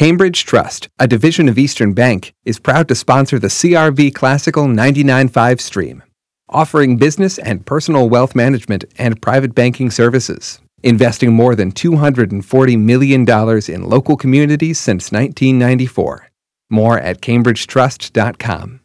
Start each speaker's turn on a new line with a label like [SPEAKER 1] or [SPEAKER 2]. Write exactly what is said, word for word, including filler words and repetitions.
[SPEAKER 1] Cambridge Trust, a division of Eastern Bank, is proud to sponsor the C R V Classical ninety-nine point five stream, offering business and personal wealth management and private banking services, investing more than two hundred forty million dollars in local communities since nineteen ninety-four. More at cambridge trust dot com.